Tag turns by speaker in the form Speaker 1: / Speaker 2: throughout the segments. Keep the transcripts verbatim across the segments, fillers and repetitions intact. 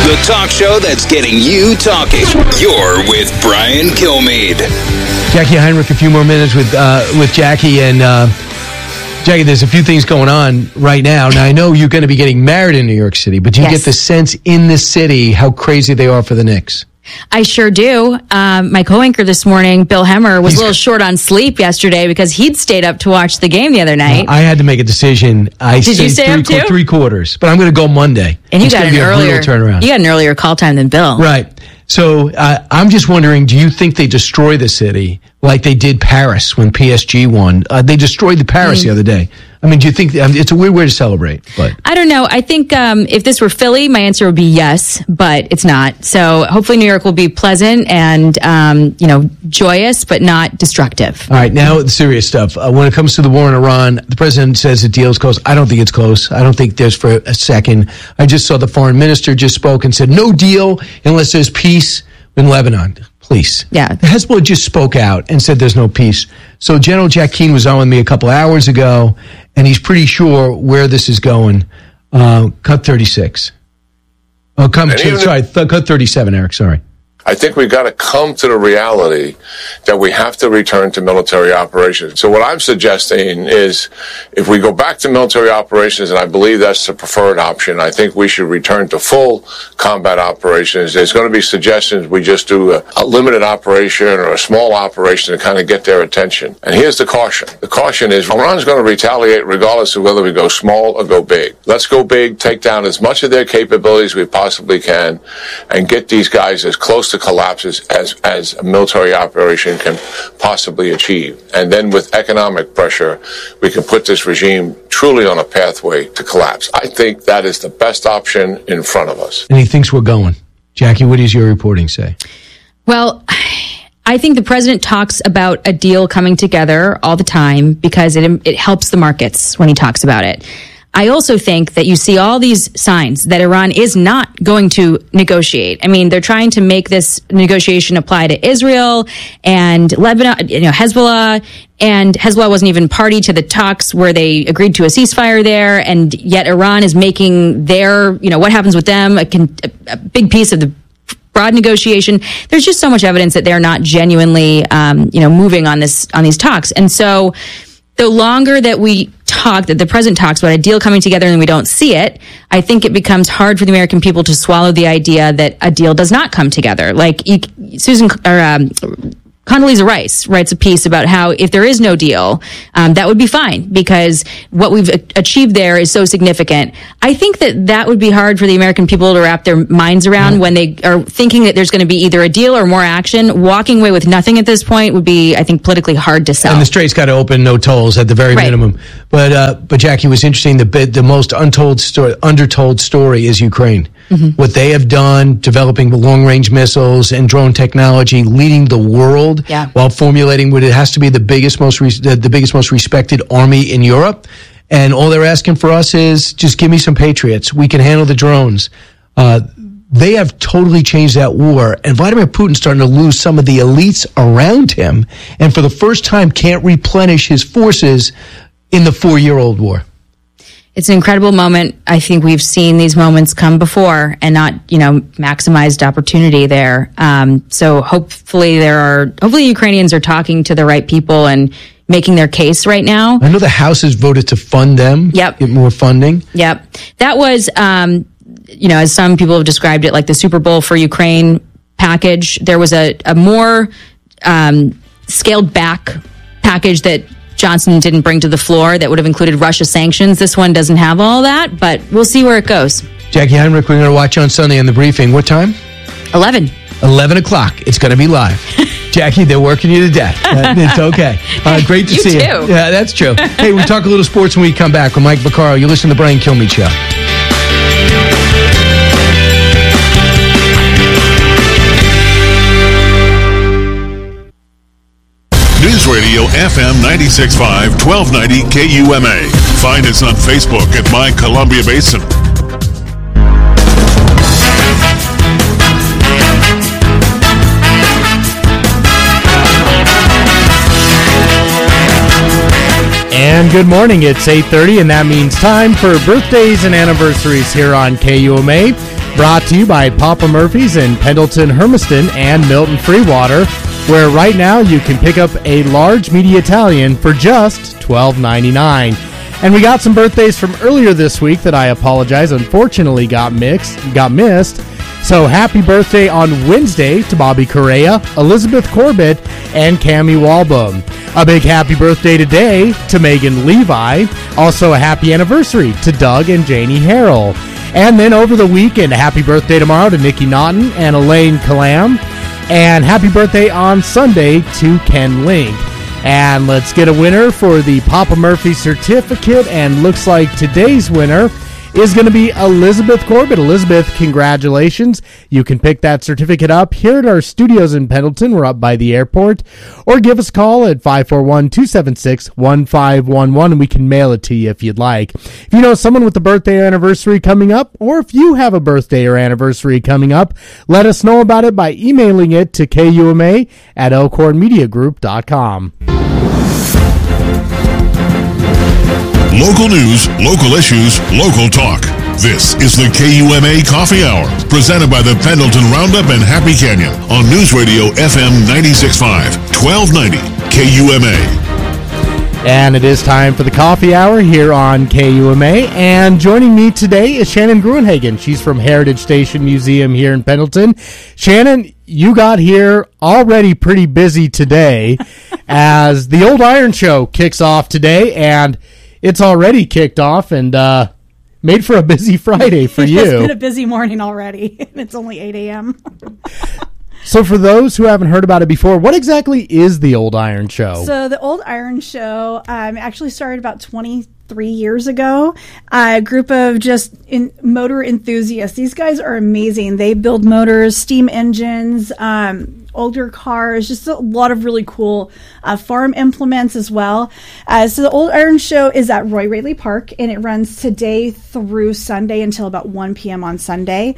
Speaker 1: the talk show that's getting you talking. You're with Brian Kilmeade.
Speaker 2: Jackie Heinrich, a few more minutes with uh, with Jackie. And uh, Jackie, there's a few things going on right now. Now, I know you're going to be getting married in New York City, but do you
Speaker 3: Yes.
Speaker 2: get the sense in the city how crazy they are for the Knicks?
Speaker 3: I sure do. Um, my co-anchor this morning, Bill Hemmer, was He's, a little short on sleep yesterday because he'd stayed up to watch the game the other night.
Speaker 2: Uh, I had to make a decision. I
Speaker 3: Did you stay
Speaker 2: three,
Speaker 3: up too?
Speaker 2: Three quarters, but I'm going to go Monday.
Speaker 3: And you
Speaker 2: it's
Speaker 3: got an earlier
Speaker 2: turnaround.
Speaker 3: You got an earlier call time than Bill,
Speaker 2: right? So uh, I'm just wondering, do you think they destroy the city like they did Paris when P S G won? Uh, they destroyed the Paris mm. the other day. I mean, do you think I mean, it's a weird way to celebrate? But
Speaker 3: I don't know. I think um, if this were Philly, my answer would be yes, but it's not. So hopefully New York will be pleasant and, um, you know, joyous, but not destructive.
Speaker 2: All right. Now, the serious stuff. Uh, when it comes to the war in Iran, the president says the deal is close. I don't think it's close. I don't think there's for a second. I just saw the foreign minister just spoke and said no deal unless there's peace in Lebanon. Please.
Speaker 3: Yeah.
Speaker 2: The Hezbollah just spoke out and said there's no peace. So General Jack Keane was on with me a couple hours ago, and he's pretty sure where this is going. Uh, cut thirty-six. Oh, come to, sorry, th- cut thirty-seven, Eric, sorry.
Speaker 4: I think we've got to come to the reality that we have to return to military operations. So what I'm suggesting is if we go back to military operations, and I believe that's the preferred option, I think we should return to full combat operations. There's going to be suggestions we just do a, a limited operation or a small operation to kind of get their attention. And here's the caution. The caution is Iran's going to retaliate regardless of whether we go small or go big. Let's go big, take down as much of their capabilities we possibly can, and get these guys as close to collapses as as a military operation can possibly achieve. And then with economic pressure, we can put this regime truly on a pathway to collapse. I think that is the best option in front of us.
Speaker 2: And he thinks we're going. Jackie, what does your reporting say?
Speaker 3: Well, I think the president talks about a deal coming together all the time because it it helps the markets when he talks about it. I also think that you see all these signs that Iran is not going to negotiate. I mean, they're trying to make this negotiation apply to Israel and Lebanon, you know, Hezbollah, and Hezbollah wasn't even party to the talks where they agreed to a ceasefire there, and yet Iran is making their, you know, what happens with them a, con- a big piece of the broad negotiation. There's just so much evidence that they're not genuinely, um, you know, moving on this on these talks, and so the longer that we talk, that the president talks about a deal coming together and we don't see it, I think it becomes hard for the American people to swallow the idea that a deal does not come together. Like you, Susan or um, Condoleezza Rice writes a piece about how if there is no deal, um, that would be fine because what we've achieved there is so significant. I think that that would be hard for the American people to wrap their minds around mm-hmm. when they are thinking that there's going to be either a deal or more action. Walking away with nothing at this point would be, I think, politically hard to sell.
Speaker 2: And the strait's got to open, no tolls at the very right. minimum. But uh, but Jackie, was interesting. The the most untold story, undertold story is Ukraine. Mm-hmm. What they have done, developing long-range missiles and drone technology, leading the world
Speaker 3: yeah.
Speaker 2: while formulating what it has to be the biggest, most re- the, the biggest, most respected army in Europe. And all they're asking for us is just give me some Patriots. We can handle the drones. Uh, they have totally changed that war. And Vladimir Putin's starting to lose some of the elites around him. And for the first time, can't replenish his forces in the four-year-old war.
Speaker 3: It's an incredible moment. I think we've seen these moments come before and not, you know, maximized opportunity there. Um, so hopefully there are, hopefully Ukrainians are talking to the right people and making their case right now.
Speaker 2: I know the House has voted to fund them.
Speaker 3: Yep.
Speaker 2: Get more funding.
Speaker 3: Yep. That was, um, you know, as some people have described it, like the Super Bowl for Ukraine package. There was a, a more um, scaled back package that Johnson didn't bring to the floor that would have included Russia sanctions. This one doesn't have all that, but we'll see where it goes.
Speaker 2: Jackie Heinrich, we're going to watch on Sunday on the briefing. What time?
Speaker 3: eleven.
Speaker 2: eleven o'clock. It's going to be live. Jackie, they're working you to death. Uh, it's okay. Uh, great to
Speaker 3: you
Speaker 2: see
Speaker 3: too.
Speaker 2: you. Yeah, that's true. Hey, we talk a little sports when we come back with Mike Vaccaro. You listen to the Brian Kilmeade Show.
Speaker 5: News Radio F M ninety-six point five, twelve ninety K U M A. Find us on Facebook at My Columbia Basin.
Speaker 6: And good morning. It's eight thirty, and that means time for birthdays and anniversaries here on K U M A. Brought to you by Papa Murphy's in Pendleton, Hermiston, and Milton Freewater, where right now you can pick up a large meaty Italian for just twelve ninety-nine. And we got some birthdays from earlier this week that I apologize, unfortunately got mixed, got missed. So happy birthday on Wednesday to Bobby Correa, Elizabeth Corbett, and Cammie Walbom. A big happy birthday today to Megan Levi. Also a happy anniversary to Doug and Janie Harrell. And then over the weekend, happy birthday tomorrow to Nikki Naughton and Elaine Kalam. And happy birthday on Sunday to Ken Link. And let's get a winner for the Papa Murphy certificate. And looks like today's winner is going to be Elizabeth Corbett. Elizabeth, congratulations. You can pick that certificate up here at our studios in Pendleton. We're up by the airport. Or give us a call at five four one, two seven six, one five one one, and we can mail it to you if you'd like. If you know someone with a birthday or anniversary coming up, or if you have a birthday or anniversary coming up, let us know about it by emailing it to K U M A at elkhorn media group dot com.
Speaker 5: Local news, local issues, local talk. This is the K U M A Coffee Hour, presented by the Pendleton Roundup and Happy Canyon on News Radio F M ninety-six point five, twelve ninety K U M A.
Speaker 6: And it is time for the Coffee Hour here on K U M A. And joining me today is Shannon Gruenhagen. She's from Heritage Station Museum here in Pendleton. Shannon, you got here already pretty busy today as the Old Iron Show kicks off today, and it's already kicked off and uh, made for a busy Friday for you.
Speaker 7: It's been a busy morning already. It's only eight a.m.
Speaker 6: So for those who haven't heard about it before, what exactly is the Old Iron Show?
Speaker 7: So the Old Iron Show um, actually started about twenty-three years ago. A group of just in motor enthusiasts. These guys are amazing. They build motors, steam engines, um, older cars, just a lot of really cool uh, farm implements as well. Uh, so the Old Iron Show is at Roy Raley Park, and it runs today through Sunday until about one p.m. on Sunday.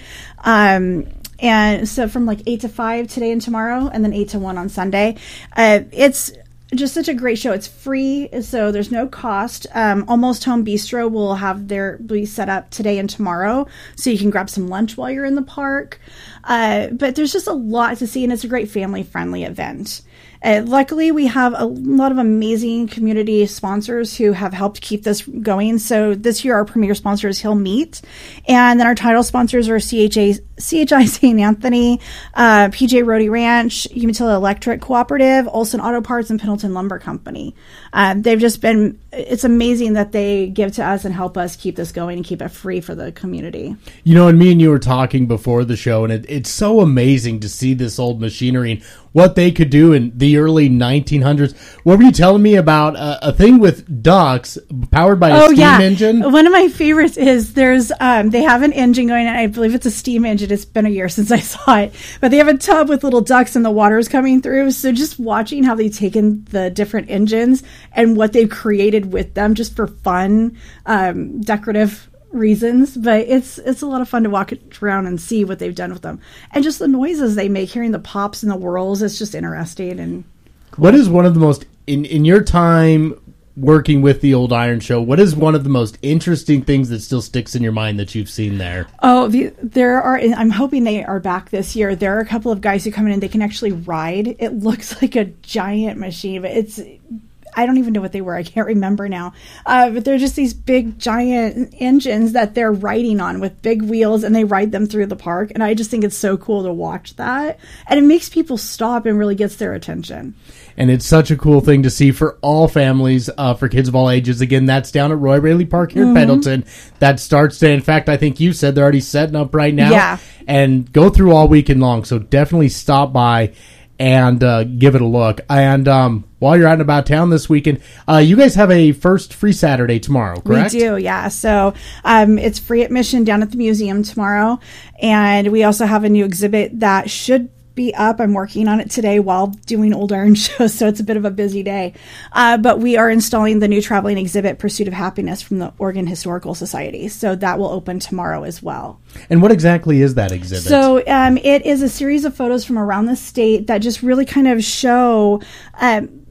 Speaker 7: Um, and so from like eight to five today and tomorrow, and then eight to one on Sunday. Uh, it's just such a great show. It's free, so there's no cost. Um, Almost Home Bistro will have their be set up today and tomorrow, so you can grab some lunch while you're in the park. Uh, but there's just a lot to see, and it's a great family-friendly event. Uh, luckily, we have a lot of amazing community sponsors who have helped keep this going. So this year, our premier sponsor is Hill Meat. And then our title sponsors are C H A, C H I Saint Anthony, uh, P J Rody Ranch, Umatilla Electric Cooperative, Olson Auto Parts, and Pendleton Lumber Company. Um, they've just been, it's amazing that they give to us and help us keep this going and keep it free for the community.
Speaker 6: You know, and me and you were talking before the show, and it, it's so amazing to see this old machinery and what they could do in the early nineteen hundreds. What were you telling me about a, a thing with ducks powered by a
Speaker 7: oh,
Speaker 6: steam
Speaker 7: yeah.
Speaker 6: engine?
Speaker 7: One of my favorites is there's, um, they have an engine going, and I believe it's a steam engine. It's been a year since I saw it, but they have a tub with little ducks and the water's coming through. So just watching how they've taken the different engines and what they've created with them just for fun, um, decorative reasons, but it's it's a lot of fun to walk around and see what they've done with them, and just the noises they make, hearing the pops and the whirls. It's just interesting. And cool.
Speaker 6: What is one of the most in in your time working with the Old Iron Show, what is one of the most interesting things that still sticks in your mind that you've seen there?
Speaker 7: Oh, the, there are, I'm hoping they are back this year. There are a couple of guys who come in and they can actually ride. It looks like a giant machine, but it's, I don't even know what they were. I can't remember now. Uh, but they're just these big, giant engines that they're riding on with big wheels, and they ride them through the park. And I just think it's so cool to watch that. And it makes people stop and really gets their attention.
Speaker 6: And it's such a cool thing to see for all families, uh, for kids of all ages. Again, that's down at Roy Raley Park here mm-hmm. in Pendleton. That starts today. In fact, I think you said they're already setting up right now.
Speaker 7: Yeah.
Speaker 6: And go through all weekend long. So definitely stop by and uh, give it a look. And um, while you're out and about town this weekend, uh, you guys have a first free Saturday tomorrow, correct?
Speaker 7: We do, yeah. So um, it's free admission down at the museum tomorrow. And we also have a new exhibit that should be up. I'm working on it today while doing Old Iron shows, so it's a bit of a busy day. Uh, but we are installing the new traveling exhibit, Pursuit of Happiness, from the Oregon Historical Society. So that will open tomorrow as well.
Speaker 6: And what exactly is that exhibit?
Speaker 7: So um, it is a series of photos from around the state that just really kind of show um,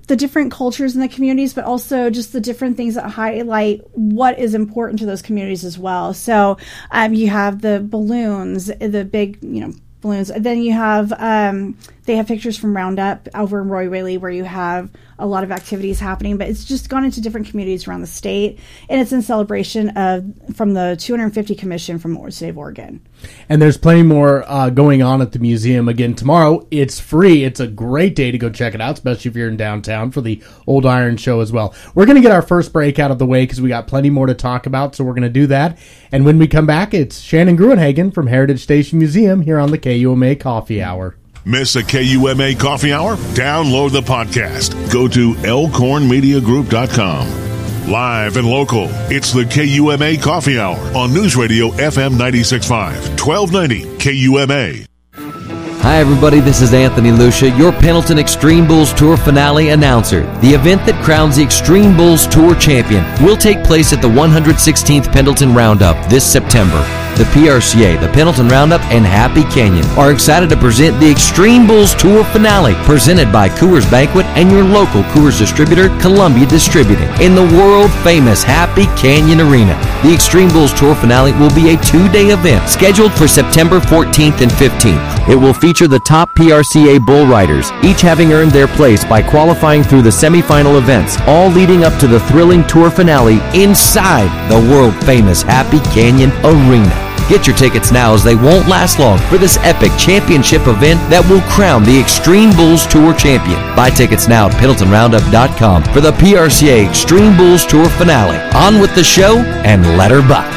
Speaker 7: the different cultures in the communities, but also just the different things that highlight what is important to those communities as well. So um, you have the balloons, the big, you know, balloons. Then you have, um, they have pictures from Roundup over in Roy Whaley where you have a lot of activities happening, but it's just gone into different communities around the state. And it's in celebration of, from the two hundred fifty Commission from the state of Oregon.
Speaker 6: And there's plenty more uh, going on at the museum again tomorrow. It's free. It's a great day to go check it out, especially if you're in downtown for the Old Iron Show as well. We're going to get our first break out of the way because we got plenty more to talk about, so we're going to do that. And when we come back, it's Shannon Gruenhagen from Heritage Station Museum here on the K U M A Coffee Hour.
Speaker 5: Miss a K U M A Coffee Hour? Download the podcast. Go to elkhorn media group dot com. Live and local, it's the K U M A Coffee Hour on News Radio F M ninety-six point five, twelve ninety K U M A.
Speaker 8: Hi everybody, this is Anthony Lucia, your Pendleton Extreme Bulls Tour finale announcer. The event that crowns the Extreme Bulls Tour champion will take place at the one hundred sixteenth Pendleton Roundup this September. The P R C A, the Pendleton Roundup, and Happy Canyon are excited to present the Extreme Bulls Tour finale, presented by Coors Banquet and your local Coors distributor, Columbia Distributing, in the world-famous Happy Canyon Arena. The Extreme Bulls Tour finale will be a two-day event scheduled for September fourteenth and fifteenth. It will feature the top P R C A bull riders, each having earned their place by qualifying through the semifinal events, all leading up to the thrilling tour finale inside the world-famous Happy Canyon Arena. Get your tickets now, as they won't last long for this epic championship event that will crown the Extreme Bulls Tour champion. Buy tickets now at pendleton roundup dot com for the P R C A Extreme Bulls Tour finale. On with the show, and let her buck.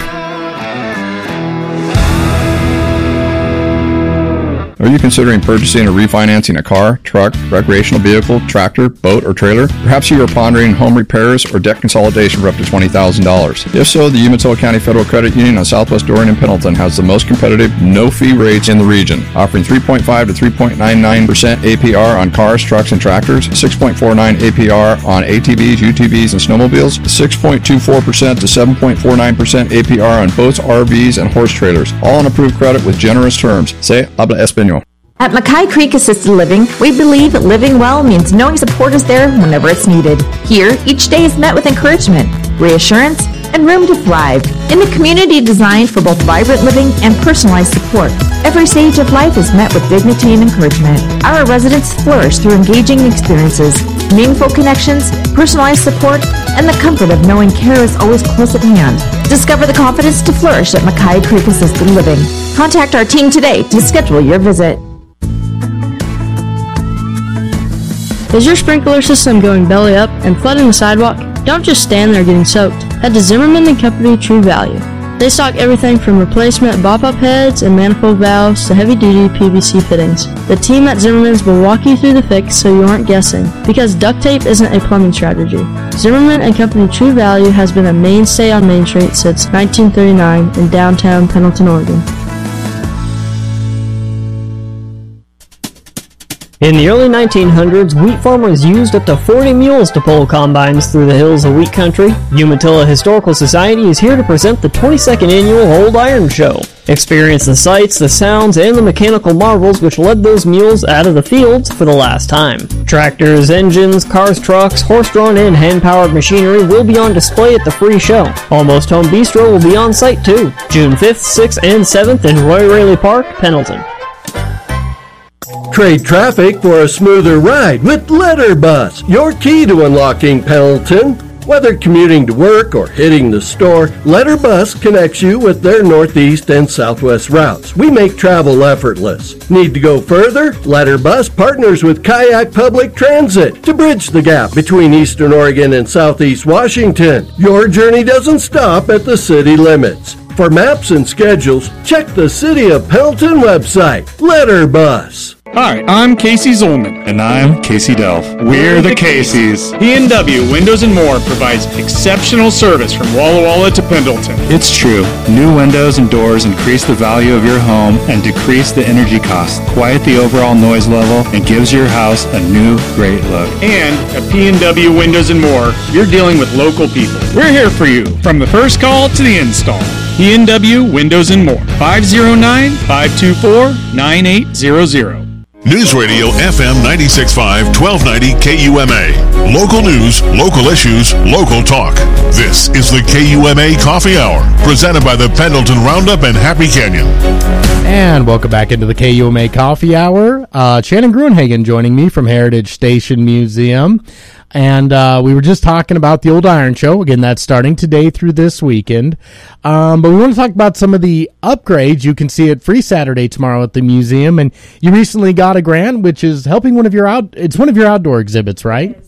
Speaker 9: Are you considering purchasing or refinancing a car, truck, recreational vehicle, tractor, boat, or trailer? Perhaps you are pondering home repairs or debt consolidation for up to twenty thousand dollars. If so, the Umatilla County Federal Credit Union on Southwest Dorian and Pendleton has the most competitive, no-fee rates in the region, offering three point five to three point nine nine percent A P R on cars, trucks, and tractors, six point four nine A P R on A T Vs, U T Vs, and snowmobiles, six point two four percent to seven point four nine percent A P R on boats, R Vs, and horse trailers, all on approved credit with generous terms. Se habla español.
Speaker 10: At Mackay Creek Assisted Living, we believe that living well means knowing support is there whenever it's needed. Here, each day is met with encouragement, reassurance, and room to thrive. In a community designed for both vibrant living and personalized support, every stage of life is met with dignity and encouragement. Our residents flourish through engaging experiences, meaningful connections, personalized support, and the comfort of knowing care is always close at hand. Discover the confidence to flourish at Mackay Creek Assisted Living. Contact our team today to schedule your visit.
Speaker 11: Is your sprinkler system going belly up and flooding the sidewalk? Don't just stand there getting soaked. Head to Zimmerman and Company True Value. They stock everything from replacement bop-up heads and manifold valves to heavy-duty P V C fittings. The team at Zimmerman's will walk you through the fix so you aren't guessing, because duct tape isn't a plumbing strategy. Zimmerman and Company True Value has been a mainstay on Main Street since nineteen thirty-nine in downtown Pendleton, Oregon.
Speaker 12: In the early nineteen hundreds, wheat farmers used up to forty mules to pull combines through the hills of wheat country. Umatilla Historical Society is here to present the twenty-second annual Old Iron Show. Experience the sights, the sounds, and the mechanical marvels which led those mules out of the fields for the last time. Tractors, engines, cars, trucks, horse-drawn and hand-powered machinery will be on display at the free show. Almost Home Bistro will be on site too. June fifth, sixth, and seventh in Roy Raley Park, Pendleton.
Speaker 13: Trade traffic for a smoother ride with Letterbus, your key to unlocking Pendleton. Whether commuting to work or hitting the store, Letterbus connects you with their northeast and southwest routes. We make travel effortless. Need to go further? Letterbus partners with Kayak Public Transit to bridge the gap between Eastern Oregon and Southeast Washington. Your journey doesn't stop at the city limits. For maps and schedules, check the City of Pendleton website, Letterbus.
Speaker 14: Hi, I'm Casey Zolman.
Speaker 15: And I'm Casey Delph. We're, We're the, the Caseys.
Speaker 14: P and W Windows and More provides exceptional service from Walla Walla to Pendleton.
Speaker 15: It's true. New windows and doors increase the value of your home and decrease the energy costs, quiet the overall noise level, and gives your house a new, great look.
Speaker 14: And at P and W Windows and More, you're dealing with local people. We're here for you, from the first call to the install. P and W Windows and More. five oh nine, five two four, nine eight zero zero.
Speaker 5: News Radio F M ninety-six point five, twelve ninety K U M A. Local news, local issues, local talk. This is the K U M A Coffee Hour, presented by the Pendleton Roundup and Happy Canyon.
Speaker 6: And welcome back into the K U M A Coffee Hour. Uh, Shannon Gruenhagen joining me from Heritage Station Museum. And uh, we were just talking about the Old Iron Show. Again, that's starting today through this weekend. Um, but we want to talk about some of the upgrades. You can see it free Saturday tomorrow at the museum. And you recently got a grant, which is helping one of your out. It's one of your outdoor exhibits, right?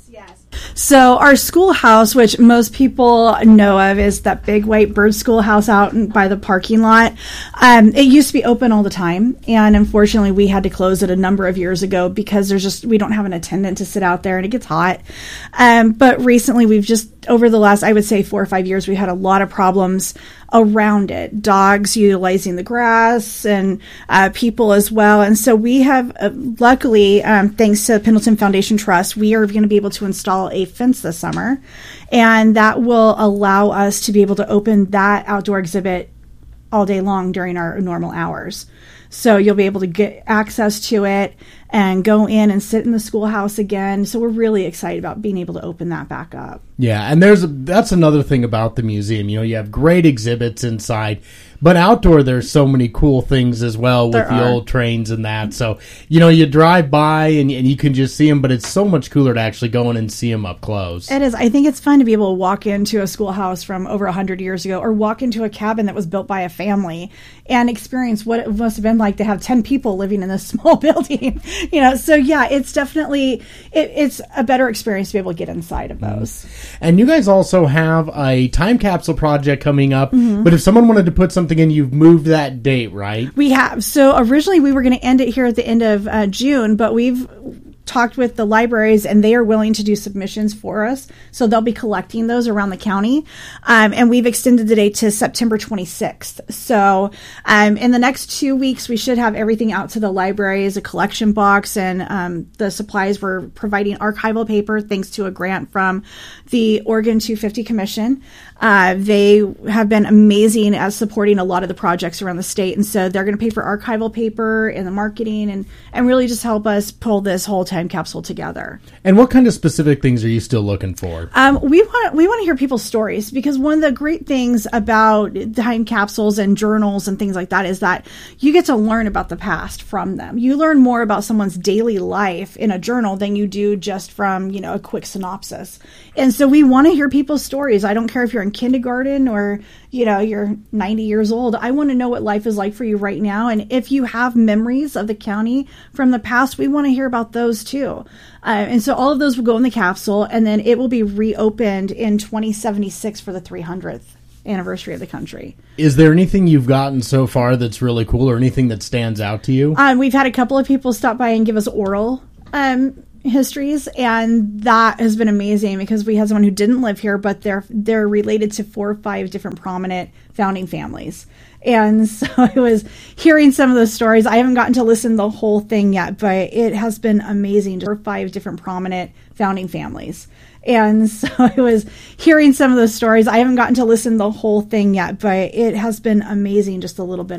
Speaker 7: So our schoolhouse, which most people know of, is that big white bird schoolhouse out in- by the parking lot. Um, it used to be open all the time, and unfortunately, we had to close it a number of years ago because there's just we don't have an attendant to sit out there, and it gets hot. Um, but recently, we've just over the last, I would say, four or five years, we had a lot of problems around it. Dogs utilizing the grass and uh, people as well. And so we have, uh, luckily, um, thanks to Pendleton Foundation Trust, we are going to be able to install a fence this summer. And that will allow us to be able to open that outdoor exhibit all day long during our normal hours. So you'll be able to get access to it and go in and sit in the schoolhouse again. So we're really excited about being able to open that back up.
Speaker 6: Yeah, and there's a, that's another thing about the museum. You know, you have great exhibits inside, but outdoor there's so many cool things as well with
Speaker 7: There
Speaker 6: the
Speaker 7: are.
Speaker 6: old trains and that. So, you know, you drive by and, and you can just see them, but it's so much cooler to actually go in and see them up close.
Speaker 7: It is. I think it's fun to be able to walk into a schoolhouse from over one hundred years ago or walk into a cabin that was built by a family and experience what it must have been like to have ten people living in this small building. You know, so yeah, it's definitely, it, it's a better experience to be able to get inside of those.
Speaker 6: And you guys also have a time capsule project coming up,
Speaker 7: Mhm.
Speaker 6: but if someone wanted to put something in, you've moved that date, right?
Speaker 7: We have. So originally we were going to end it here at the end of uh, June, but we've talked with the libraries and they are willing to do submissions for us. So they'll be collecting those around the county. Um, and we've extended the date to September twenty-sixth. So um, in the next two weeks, we should have everything out to the libraries, a collection box, and um, the supplies. We're providing archival paper thanks to a grant from the Oregon two fifty Commission. Uh, they have been amazing at supporting a lot of the projects around the state. And so they're going to pay for archival paper and the marketing and, and really just help us pull this whole time capsule together.
Speaker 6: And what kind of specific things are you still looking for?
Speaker 7: Um, we want we want to hear people's stories because one of the great things about time capsules and journals and things like that is that you get to learn about the past from them. You learn more about someone's daily life in a journal than you do just from, you know, a quick synopsis. And so we want to hear people's stories. I don't care if you're in kindergarten or, you know, you're ninety years old. I want to know what life is like for you right now. And if you have memories of the county from the past, we want to hear about those too. Uh, and so all of those will go in the capsule, and then it will be reopened in twenty seventy-six for the three hundredth anniversary of the country.
Speaker 6: Is there anything you've gotten so far that's really cool or anything that stands out to you?
Speaker 7: Um, we've had a couple of people stop by and give us oral um, histories, and that has been amazing because we had someone who didn't live here, but they're they're related to four or five different prominent founding families. And so it was hearing some of those stories. I haven't gotten to listen to the whole thing yet, but it has been amazing to hear five different prominent founding families. And so it was hearing some of those stories. I haven't gotten to listen to the whole thing yet, but it has been amazing just a little bit